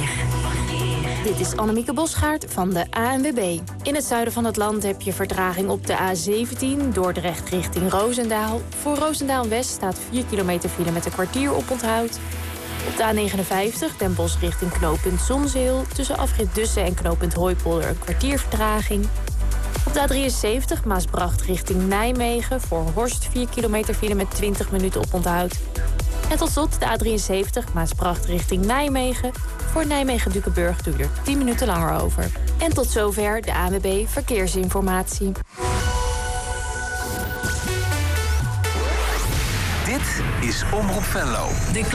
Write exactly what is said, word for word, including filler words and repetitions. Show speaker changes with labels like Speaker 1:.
Speaker 1: Dit is Annemieke Bosgaard van de A N W B. In het zuiden van het land heb je vertraging op de A zeventien... Dordrecht richting Roosendaal. Voor Roosendaal West staat vier kilometer file met een kwartier oponthoud. Op de A negenenvijftig Den Bosch richting knooppunt Zonzeel. Tussen afrit Dussen en knooppunt Hooipolder een kwartier vertraging. Op de A drieënzeventig Maasbracht richting Nijmegen. Voor Horst vier kilometer file met twintig minuten oponthoud. En tot slot de A drieënzeventig Maasbracht richting Nijmegen. Voor Nijmegen-Dukenburg doe je er tien minuten langer over. En tot zover de A N W B Verkeersinformatie.
Speaker 2: Dit is Omroep Venlo.